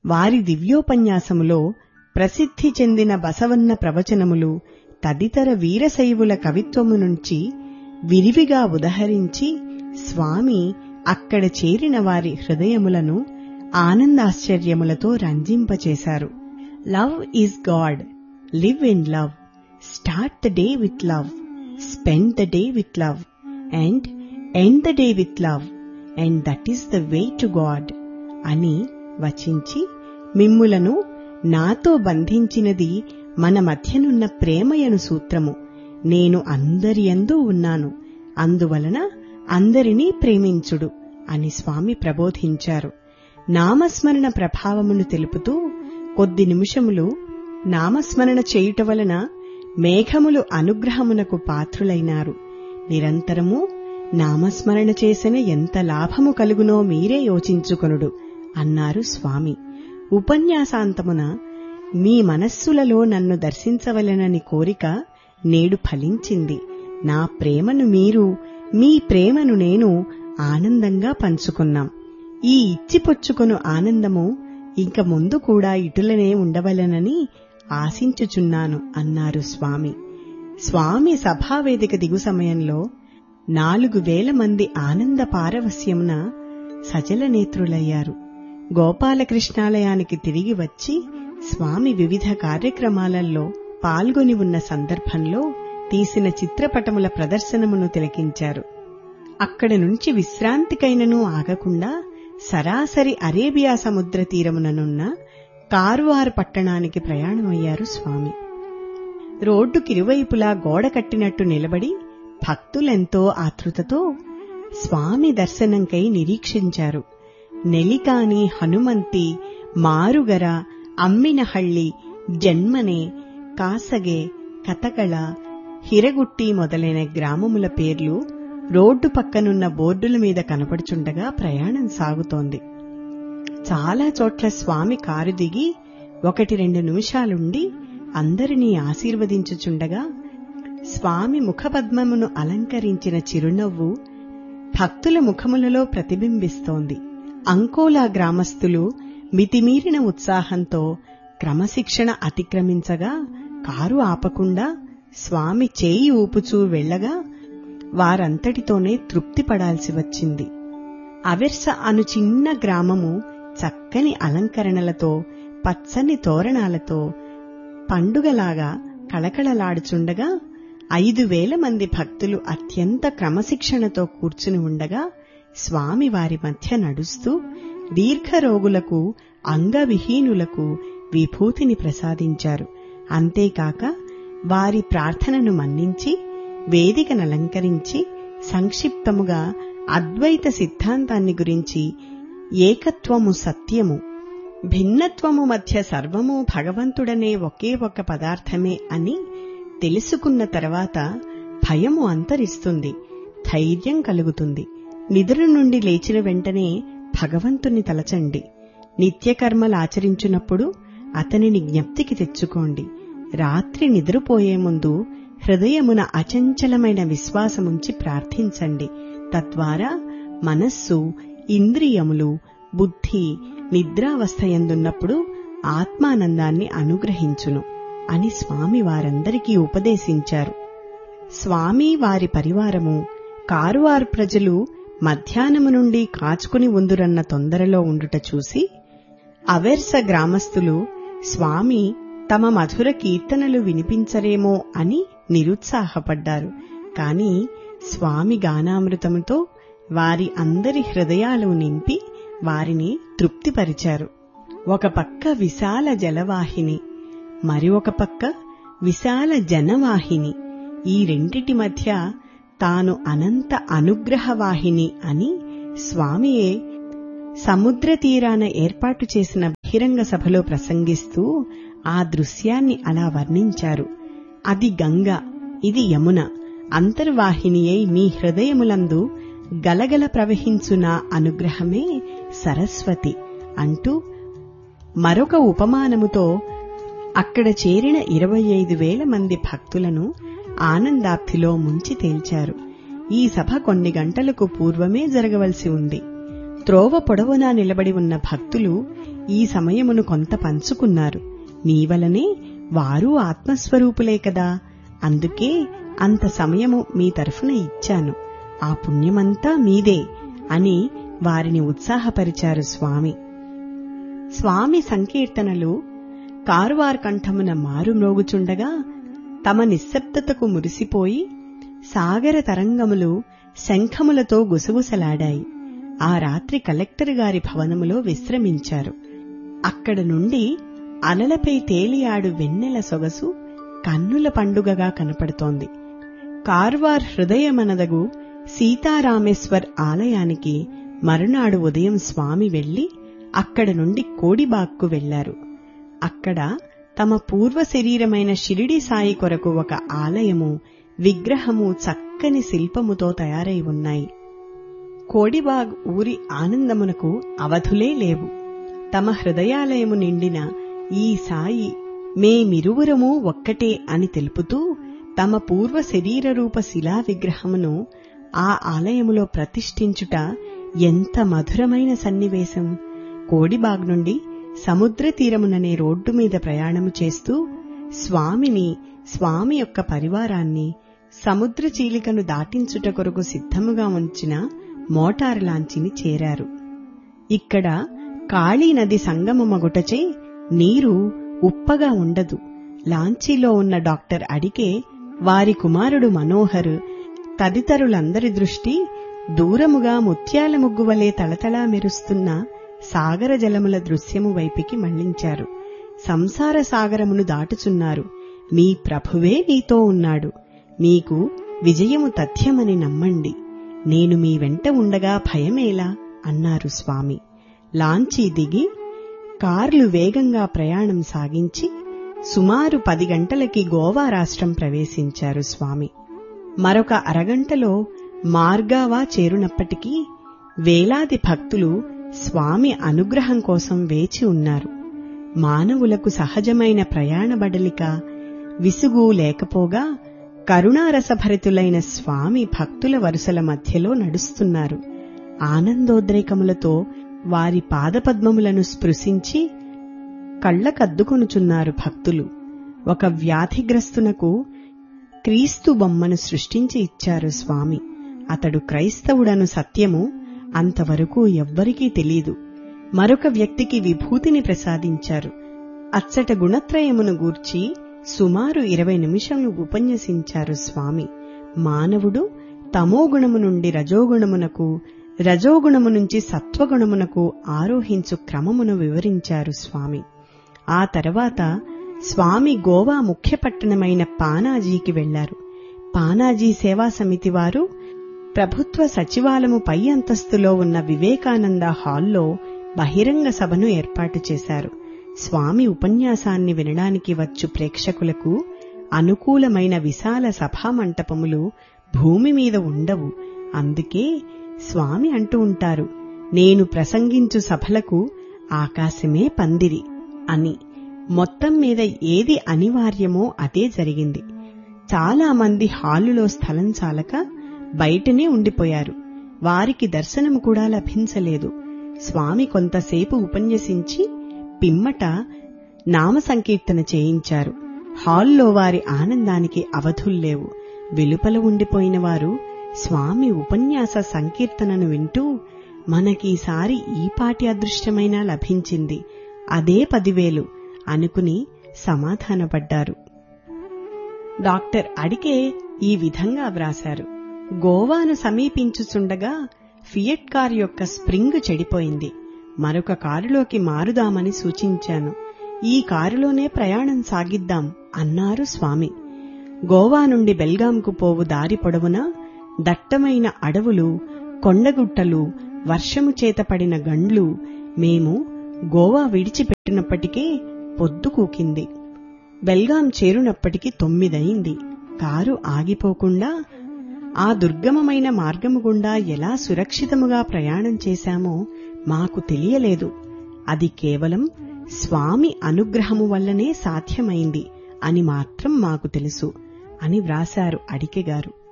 వారి దివ్యోపన్యాసములో ప్రసిద్ధి చెందిన బసవన్న ప్రవచనములు తదితర వీరశైవుల కవిత్వము నుంచి విరివిగా ఉదహరించి స్వామి అక్కడ చేరిన వారి హృదయములను ఆనందాశ్చర్యములతో రంజింపచేశారు. Love is God, live in love, start the day with love, spend the day with love, and end the day with love, and that is the way to God అని వచించి, మిమ్ములను నాతో బంధించినది మన మధ్యనున్న ప్రేమయను సూత్రము. నేను అందరియందు ఉన్నాను, అందువలన అందరినీ ప్రేమించుడు అని స్వామి ప్రబోధించారు. నామస్మరణ ప్రభావమును తెలుపుతూ కొద్ది నిమిషములు నామస్మరణ చేయుట వలన మేఘములు అనుగ్రహమునకు పాత్రులైనారు. నిరంతరము నామస్మరణ చేసిన ఎంత లాభము కలుగునో మీరే యోచించుకొనుడు అన్నారు స్వామి. ఉపన్యాసాంతమున మీ మనస్సులలో నన్ను దర్శించవలెనని కోరిక నేడు ఫలించింది. నా ప్రేమను మీరు, మీ ప్రేమను నేను ఆనందంగా పంచుకున్నాం. ఈ ఇచ్చిపుచ్చుకొను ఆనందము ఇంక ముందు కూడా ఇటులనే ఉండవలెనని ఆశించుచున్నాను అన్నారు స్వామి. స్వామి సభావేదిక దిగు సమయంలో 4,000 మంది ఆనంద పారవస్యమున సజల నేత్రులయ్యారు. గోపాలకృష్ణాలయానికి తిరిగి వచ్చి స్వామి వివిధ కార్యక్రమాలలో పాల్గొని ఉన్న సందర్భంలో తీసిన చిత్రపటముల ప్రదర్శనమును తిలకించారు. అక్కడి నుంచి విశ్రాంతికైనను ఆగకుండా సరాసరి అరేబియా సముద్ర తీరముననున్న కార్వార్ పట్టణానికి ప్రయాణమయ్యారు స్వామి. రోడ్డుకిరువైపులా గోడ కట్టినట్టు నిలబడి భక్తులెంతో ఆతృతతో స్వామి దర్శనంకై నిరీక్షించారు. నెలికాని, హనుమంతి, మారుగర, అమ్మినహళ్లి, జన్మనే, కాసగే, కతకళ, హిరగుట్టి మొదలైన గ్రామముల పేర్లు రోడ్డు పక్కనున్న బోర్డుల మీద కనపడుచుండగా ప్రయాణం సాగుతోంది. చాలా చోట్ల స్వామి కారు దిగి 1-2 నిమిషాలుండి అందరినీ ఆశీర్వదించుచుండగా స్వామి ముఖపద్మమును అలంకరించిన చిరునవ్వు భక్తుల ముఖములలో ప్రతిబింబిస్తోంది. అంకోలా గ్రామస్తులు మితిమీరిన ఉత్సాహంతో క్రమశిక్షణ అతిక్రమించగా కారు ఆపకుండా స్వామి చేయి ఊపుచూ వెళ్లగా వారంతటితోనే తృప్తి పడాల్సి వచ్చింది. అవర్స అను చిన్న గ్రామము చక్కని అలంకరణలతో, పచ్చని తోరణాలతో పండుగలాగా కళకళలాడుచుండగా 5,000 మంది భక్తులు అత్యంత క్రమశిక్షణతో కూర్చుని ఉండగా స్వామి వారి మధ్య నడుస్తూ దీర్ఘరోగులకు, అంగవిహీనులకు విభూతిని ప్రసాదించారు. అంతేకాక వారి ప్రార్థనను మన్నించి వేదికనలంకరించి సంక్షిప్తముగా అద్వైత సిద్ధాంతాన్ని గురించి, ఏకత్వము సత్యము, భిన్నత్వము మధ్య సర్వము భగవంతుడనే ఒకే ఒక పదార్థమే అని తెలుసుకున్న తర్వాత భయము అంతరిస్తుంది, ధైర్యం కలుగుతుంది. నిద్ర నుండి లేచిన వెంటనే భగవంతుని తలచండి. నిత్యకర్మలాచరించున్నప్పుడు అతనిని జ్ఞప్తికి తెచ్చుకోండి. రాత్రి నిద్రపోయే ముందు హృదయమున అచంచలమైన విశ్వాసముంచి ప్రార్థించండి. తద్వారా మనస్సు, ఇంద్రియములు, బుద్ధి నిద్రావస్థయందున్నప్పుడు ఆత్మానందాన్ని అనుగ్రహించును అని స్వామి వారందరికీ ఉపదేశించారు. స్వామి వారి పరివారము, కారువారు ప్రజలు మధ్యాహ్నము నుండి కాచుకుని ఉందురన్న తొందరలో ఉండుట చూసి అవర్స గ్రామస్తులు స్వామి తమ మధుర కీర్తనలు వినిపించరేమో అని నిరుత్సాహపడ్డారు. కాని స్వామి గానామృతముతో వారి అందరి హృదయాలు నింపి వారిని తృప్తిపరిచారు. ఒక పక్క విశాల జలవాహిని, మరి ఒక పక్క విశాల జనవాహిని. ఈ రెండిటి మధ్య తాను అనంత అనుగ్రహవాహిని అని స్వామియే సముద్ర తీరాన ఏర్పాటు చేసిన బహిరంగ సభలో ప్రసంగిస్తూ ఆ దృశ్యాన్ని అలా వర్ణించారు. అది గంగ, ఇది యమున, అంతర్వాహినియై మీ హృదయములందు గలగల ప్రవహించునా అనుగ్రహమే సరస్వతి అంటూ మరొక ఉపమానముతో అక్కడ చేరిన 25,000 మంది భక్తులను ఆనందాప్తిలో ముంచి తేల్చారు. ఈ సభ కొన్ని గంటలకు పూర్వమే జరగవలసి ఉంది. త్రోవ పొడవునా నిలబడి ఉన్న భక్తులు ఈ సమయమును కొంత పంచుకున్నారు. నీవలనే వారూ ఆత్మస్వరూపులే కదా, అందుకే అంత సమయము మీ తరఫున ఇచ్చాను, ఆ పుణ్యమంతా మీదే అని వారిని ఉత్సాహపరిచారు స్వామి. స్వామి సంకీర్తనలు కారువార్ కంఠమున మారుమ్రోగుచుండగా తమ నిశ్శబ్దతకు మురిసిపోయి సాగర తరంగములు శంఖములతో గుసగుసలాడాయి. ఆ రాత్రి కలెక్టర్ గారి భవనములో విశ్రమించారు. అక్కడ నుండి అలలపై తేలియాడు వెన్నెల సొగసు కన్నుల పండుగగా కనపడుతోంది. కార్వార్ హృదయమనదగు సీతారామేశ్వర్ ఆలయానికి మరునాడు ఉదయం స్వామి వెళ్లి అక్కడ నుండి కోడిబాగ్కు వెళ్లారు. అక్కడ తమ పూర్వ శరీరమైన షిరిడి సాయి కొరకు ఒక ఆలయము, విగ్రహము చక్కని శిల్పముతో తయారై ఉన్నాయి. కోడిబాగ్ ఊరి ఆనందమునకు అవధులే లేవు. తమ హృదయాలయము నిండిన ఈ సాయి మేమిరువురము ఒక్కటే అని తెలుపుతూ తమ పూర్వ శరీరరూప శిలా విగ్రహమును ఆ ఆలయములో ప్రతిష్ఠించుట ఎంత మధురమైన సన్నివేశం. కోడిబాగ్ నుండి సముద్ర తీరముననే రోడ్డు మీద ప్రయాణము చేస్తూ స్వామి యొక్క పరివారాన్ని సముద్ర చీలికను దాటించుట కొరకు సిద్ధముగా ఉంచిన మోటారు లాంచిని చేరారు. ఇక్కడ కాళీ నది సంగమమగుటచే నీరు ఉప్పగా ఉండదు. లాంచీలో ఉన్న డాక్టర్ అడికే, వారి కుమారుడు మనోహర్ తదితరులందరి దృష్టి దూరముగా ముత్యాల ముగ్గువలే తళతళా మెరుస్తున్న సాగర జలముల దృశ్యము వైపుకి మళ్లించారు. సంసార సాగరమును దాటుచున్నారు. మీ ప్రభువే నీతో ఉన్నాడు. మీకు విజయము తథ్యమని నమ్మండి. నేను మీ వెంట ఉండగా భయమేలా అన్నారు స్వామి. లాంచీ దిగి కార్లు వేగంగా ప్రయాణం సాగించి సుమారు 10 గంటలకి గోవా రాష్ట్రం ప్రవేశించారు స్వామి. మరొక అరగంటలో మార్గావా చేరునప్పటికీ వేలాది భక్తులు స్వామి అనుగ్రహం కోసం వేచి ఉన్నారు. మానవులకు సహజమైన ప్రయాణ బడలిక, విసుగు లేకపోగా కరుణారసభరితులైన స్వామి భక్తుల వరుసల మధ్యలో నడుస్తున్నారు. ఆనందోద్రేకములతో వారి పాదపద్మములను స్పృశించి కళ్లకద్దుకొనుచున్నారు భక్తులు. ఒక వ్యాధిగ్రస్తునకు క్రీస్తు బొమ్మను సృష్టించి ఇచ్చారు స్వామి. అతడు క్రైస్తవుడను సత్యము అంతవరకు ఎవ్వరికీ తెలీదు. మరొక వ్యక్తికి విభూతిని ప్రసాదించారు. అచ్చట గుణత్రయమును గూర్చి సుమారు 20 నిమిషములు ఉపన్యసించారు స్వామి. మానవుడు తమోగుణము నుండి రజోగుణమునకు, రజోగుణము నుంచి సత్వగుణమునకు ఆరోహించు క్రమమును వివరించారు స్వామి. ఆ తర్వాత స్వామి గోవా ముఖ్య పట్టణమైన పానాజీకి వెళ్లారు. పానాజీ సేవా సమితి వారు ప్రభుత్వ సచివాలయము పై అంతస్తులో ఉన్న వివేకానంద హాల్లో బహిరంగ సభను ఏర్పాటు చేశారు. స్వామి ఉపన్యాసాన్ని వినడానికి వచ్చు ప్రేక్షకులకు అనుకూలమైన విశాల సభామంటపములు భూమి మీద ఉండవు. అందుకే స్వామి అంటూ ఉంటారు, నేను ప్రసంగించు సభలకు ఆకాశమే పందిరి అని. మొత్తం మీద ఏది అనివార్యమో అదే జరిగింది. చాలా మంది హాలులో స్థలం చాలక బయటనే ఉండిపోయారు. వారికి దర్శనము కూడా లభించలేదు. స్వామి కొంతసేపు ఉపన్యసించి పిమ్మట నామ సంకీర్తన చేయించారు. హాల్లో వారి ఆనందానికి అవధుల్లేవు. వెలుపల ఉండిపోయిన వారు స్వామి ఉపన్యాస సంకీర్తనను వింటూ, మనకీసారి ఈపాటి అదృష్టమైనా లభించింది, అదే 10,000 అనుకుని సమాధానపడ్డారు. డాక్టర్ అడికే ఈ విధంగా వ్రాశారు. గోవాను సమీపించుచుండగా ఫియట్ కారు యొక్క స్ప్రింగ్ చెడిపోయింది. మరొక కారులోకి మారుదామని సూచించాను. ఈ కారులోనే ప్రయాణం సాగిద్దాం అన్నారు స్వామి. గోవా నుండి బెల్గాంకు పోవు దారి పొడవునా దట్టమైన అడవులు, కొండగుట్టలు, వర్షము చేత పడిన గండ్లు. మేము గోవా విడిచిపెట్టినప్పటికే పొద్దు కూకింది. బెల్గాం చేరునప్పటికి 9 అయింది. కారు ఆగిపోకుండా ఆ దుర్గమమైన మార్గము గుండా ఎలా సురక్షితముగా ప్రయాణం చేశామో మాకు తెలియలేదు. అది కేవలం స్వామి అనుగ్రహము వల్లనే సాధ్యమైంది అని మాత్రం మాకు తెలుసు అని వ్రాశారు అడికె గారు.